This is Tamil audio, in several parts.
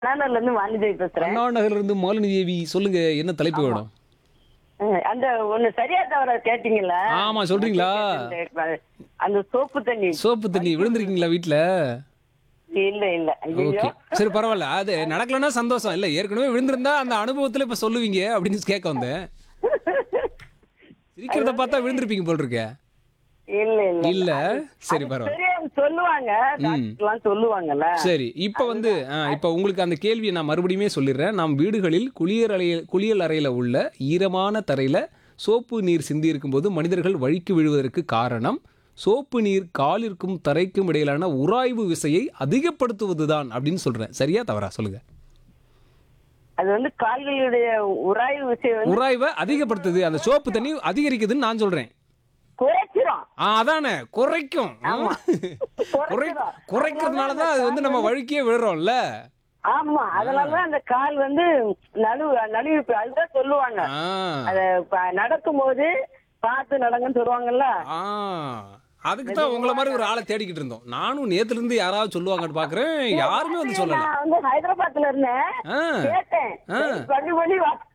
நானூர்ல இருந்து வாணிஜெய் பேசுறேன். அண்ணா நகர்ல இருந்து மாலினி தேவி, சொல்லுங்க என்ன தலைப்பு வேணும்? அந்த ஒண்ணு சரியா தவற கேட்டீங்கல்ல? ஆமா, சொல்றீங்களா? அந்த சோப்பு தண்ணி. சோப்பு தண்ணி விழுந்திருக்கீங்களா வீட்ல? இல்ல இல்ல ஐயோ. ஓகே, சரி பரவாயில்ல. அது நடக்கலன்னா சந்தோஷம் இல்ல. ஏற்கனவே விழுந்திருந்தா அந்த அனுபவத்துல இப்ப சொல்லுவீங்க அப்படின்னு கேட்க வந்தேன். சிரிக்கிறத பார்த்தா விழுந்திருப்பீங்க போல் இருக்கே. இல்ல இல்ல இல்ல, சரி பரவாயில்ல. சரியா சொல்லுவாங்க, டாக்டர்லாம் சொல்லுவாங்கல்ல. சரி, இப்ப வந்து இப்ப உங்களுக்கு அந்த கேள்வியை நான் மறுபடியுமே சொல்லிடுறேன். நாம் வீடுகளில் குளியல் அறையில உள்ள ஈரமான தரையில சோப்பு நீர் சிந்தி இருக்கும்போது மனிதர்கள் வழுக்கி விழுவதற்கு காரணம் சோப்பு நீர் காலிற்கும் தரைக்கும் இடையிலான உராய்வு விசையை அதிகப்படுத்துவதுதான் அப்படின்னு சொல்றேன். சரியா தவறா சொல்லுங்க. அது வந்து கால்களுடைய உராய்வு விசை வந்து உராய்வை அதிகப்படுத்துது, அந்த சோப்பு தண்ணி அதிகரிக்குதுன்னு நான் சொல்றேன். குறைச்சிரும். அதானே, குறைக்கும். குறைக்கிறதுனாலதான் அது வந்து நம்ம வழுக்கியே விழுறோம்ல. ஆமா, அதனாலதான் அந்த கால் வந்து நழுவி அதுதான் சொல்லுவாங்க. அத நடக்கும் போது பார்த்து நடங்கன்னு சொல்லுவாங்கல்ல. அதுக்கு தான் உங்களை மாதிரி ஒரு ஆளை தேடிக்கிட்டு இருந்தோம். நானும் நேத்துல இருந்து யாராவது சொல்லுவாங்கன்னு பாக்குறேன், யாருமே வந்து சொல்லல. நான் வந்து ஹைதராபாத்ல இருந்தேன், கேட்டேன். பண்ணி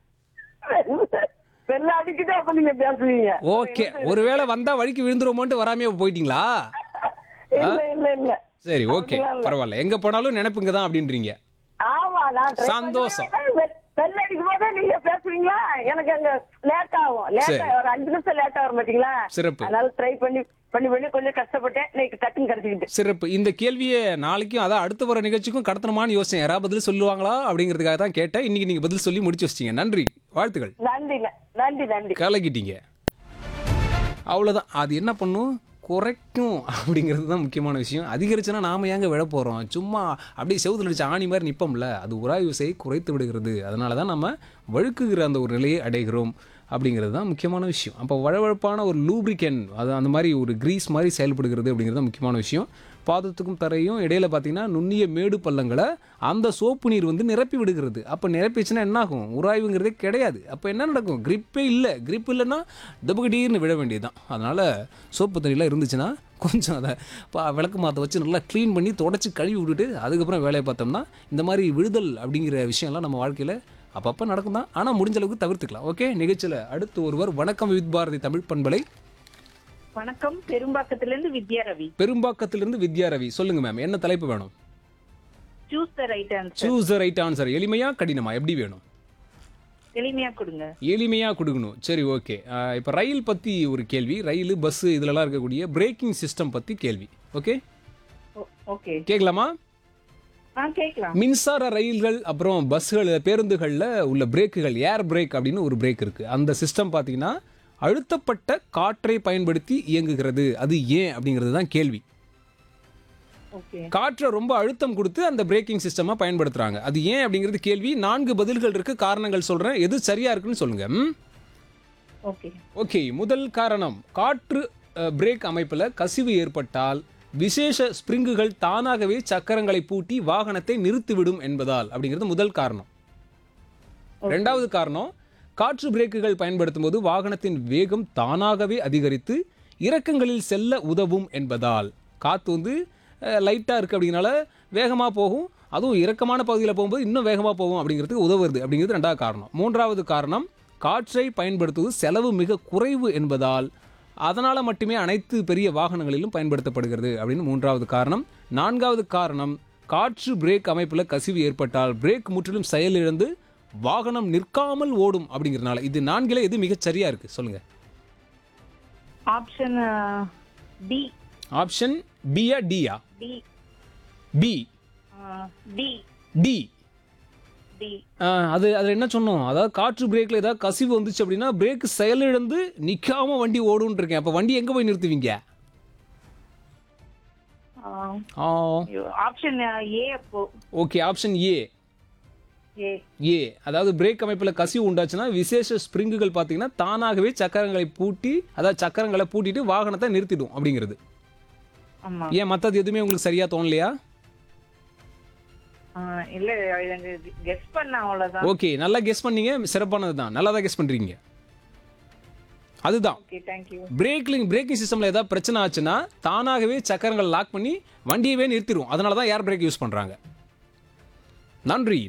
வெள்ள அடிக்கிட்டே அப்ப நீங்க பேசுவீங்க. ஓகே, ஒருவேளை வந்தா வழிக்கு விழுந்துருமோன்ட்டு வராமே போயிட்டீங்களா? இல்ல இல்ல இல்ல. சரி, ஓகே, பரவாயில்ல. எங்க போனாலும் நினைப்புங்க தான் அப்படின்றீங்க. ஆமா, நான் சந்தோஷம். வெள்ள அடிக்கும் போதே நீங்க பேசுவீங்களா? எனக்கு அங்க லேட் ஆகும். ஒரு 5 நிமிஷம் லேட் ஆகும் பாத்தீங்களா? சிறப்பு. அதனால ட்ரை பண்ணி கொஞ்சம் கஷ்டப்பட்டேன். இன்னைக்கு டக்குன்னு கிடைச்சிக்கிட்டு. சிறப்பு. இந்த கேள்வியை நாளைக்கும் அதான் அடுத்த வர நிகழ்ச்சிக்கும் கடத்தணுமான்னு யோசிச்சேன். யாராவது பதில் சொல்லுவாங்களா அப்படிங்கிறதுக்காக தான் கேட்டேன். இன்னைக்கு நீங்க பதில் சொல்லி முடிச்சு வச்சிட்டீங்க. நன்றி, வாழ்த்துக்கள். நன்றி நன்றி நன்றி. கலக்கிட்டீங்க. அவ்வளவுதான். அது என்ன பண்ணும்? குறைக்கும் அப்படிங்கிறது தான் முக்கியமான விஷயம். அதிகரிச்சுன்னா நாம ஏங்க விழ போறோம்? சும்மா அப்படியே செவுத்துல அடிச்ச ஆணி மாதிரி நிப்போம்ல. அது உராய்வு விசையை குறைத்து விடுகிறது. அதனால தான் நம்ம வழுக்குகிற அந்த ஒரு நிலையை அடைகிறோம் அப்படிங்கிறது தான் முக்கியமான விஷயம். அப்போ வழவழப்பான ஒரு லூப்ரிகன், அது அந்த மாதிரி ஒரு கிரீஸ் மாதிரி செயல்படுகிறது அப்படிங்கிறது தான் முக்கியமான விஷயம். பாதத்துக்கும் தரையும் இடையில பார்த்தீங்கன்னா நுண்ணிய மேடு பள்ளங்களை அந்த சோப்பு நீர் வந்து நிரப்பி விடுகிறது. அப்போ நிரப்பிச்சுன்னா என்ன ஆகும்? உராய்வுங்கிறதே கிடையாது. அப்போ என்ன நடக்கும்? கிரிப்பே இல்லை. கிரிப் இல்லைன்னா தபுகடீர்னு விழ வேண்டியதுதான். அதனால் சோப்பு தண்ணிலாம் இருந்துச்சுன்னா கொஞ்சம் அதை விளக்கு மாற்ற வச்சு நல்லா க்ளீன் பண்ணி தொடச்சி கழுவி விட்டுட்டு அதுக்கப்புறம் வேலையை பார்த்தோம்னா இந்த மாதிரி விடுதல் அப்படிங்கிற விஷயம்லாம் நம்ம வாழ்க்கையில் அப்பப்போ நடக்கும் தான். ஆனால் முடிஞ்ச அளவுக்கு தவிர்த்துக்கலாம். ஓகே, நிகழ்ச்சியில் அடுத்து ஒருவர். வணக்கம் வித் பாரதி தமிழ் பண்பலை. வணக்கம், பெரும்பாக்கத்திலிருந்து வித்யா ரவி. பெரும்பாக்கத்திலிருந்து வித்யா ரவி, சொல்லுங்க மேம், என்ன தலைப்பு வேணும்? Choose the right answer. Choose the right answer. எளிமையா கடினமா, எப்படி வேணும்? எளிமையா கொடுங்க. எளிமையா கொடுக்கணும். சரி, ஓகே. இப்போ ரயில் பத்தி ஒரு கேள்வி. ரயில், பஸ் இதுலலாம் இருக்கக்கூடிய பிரேக்கிங் சிஸ்டம் பத்தி கேள்வி. ஓகே, ஓகே, கேட்கலாமா? கேட்கலாம். மின்சார ரயில்கள் அப்புறம் பஸ்கள் பேருந்துகளில் உள்ள பிரேக்குகள், ஏர் பிரேக் அப்படின்னு ஒரு பிரேக் இருக்கு. அந்த சிஸ்டம் பார்த்தீங்கன்னா அழுத்தப்பட்ட காற்றை பயன்படுத்தி இயங்குகிறது. அது ஏன் அப்படிங்கிறது தான் கேள்வி. காற்றை ரொம்ப அழுத்தம் கொடுத்து அந்த பிரேக்கிங் சிஸ்டமா பயன்படுத்துறாங்க. அது ஏன் அப்படிங்கிறது கேள்வி. 4 பதில்கள் இருக்கு, காரணங்கள் சொல்றேன். எது சரியா இருக்குன்னு சொல்லுங்க. ஓகே, முதல் காரணம், காற்று பிரேக் அமைப்புல கசிவு ஏற்பட்டால் விசேஷ ஸ்பிரிங்குகள் தானாகவே சக்கரங்களை பூட்டி வாகனத்தை நிறுத்திவிடும் என்பதால் அப்படிங்கிறது முதல் காரணம். இரண்டாவது காரணம், காற்று பிரேக்குகள் பயன்படுத்தும் போது வாகனத்தின் வேகம் தானாகவே அதிகரித்து இறக்கங்களில் செல்ல உதவும் என்பதால். காற்று வந்து லைட்டாக இருக்குது அப்படிங்கனால வேகமாக போகும், அதுவும் இறக்கமான பகுதியில் போகும்போது இன்னும் வேகமாக போகும் அப்படிங்கிறதுக்கு உதவுறது அப்படிங்கிறது ரெண்டாவது காரணம். மூன்றாவது காரணம், காற்றை பயன்படுத்துவது செலவு மிக குறைவு என்பதால் அதனால் மட்டுமே அனைத்து பெரிய வாகனங்களிலும் பயன்படுத்தப்படுகிறது அப்படின்னு மூன்றாவது காரணம். நான்காவது காரணம், காற்று பிரேக் அமைப்பில் கசிவு ஏற்பட்டால் பிரேக் முற்றிலும் செயலிழந்து வாகனம் நிற்காமல் ஓடும் அப்படிங்கிறதுனால. இது 4ல எது மிகச் சரியா இருக்கு சொல்லுங்க. Option D. ஆப்ஷன் பியா டியா? பி. டி. டி. அது என்ன சொன்னோம்? அதாவது காற்று பிரேக்ல ஏதாவது கசிவு வந்துச்சு அப்படின்னா பிரேக் செயலிழந்து நிக்காம வண்டி ஓடுன்னு இருக்கேன். அப்ப வண்டி எங்க போய் நிறுத்துவீங்க? Option A. Okay, option A. ஏ, அதாவது பிரேக் அமைப்புல கசிவு உண்டாச்சுன்னா விசேஷ ஸ்பிரிங்குகள் பார்த்தீங்கன்னா தானாகவே சக்கரங்களை பூட்டிட்டு வாகனத்தை நிறுத்திடும் அப்படிங்கிறது. ஏன் மற்றது எதுவுமே உங்களுக்கு சரியா தோணலையா? இல்ல, கெஸ் பண்ண அவ்வளவுதான். ஓகே, நல்லா கெஸ் பண்ணீங்க, சிறப்பானதுதான், நல்லா தான் கெஸ் பண்றீங்க. அதுதான் பிரேக்கிங் சிஸ்டம்ல ஏதாவது பிரச்சனை ஆச்சுன்னா தானாகவே சக்கரங்களை லாக் பண்ணி வண்டியவே நிறுத்திடும். அதனால தான் ஏர் பிரேக் யூஸ் பண்றாங்க. நன்றி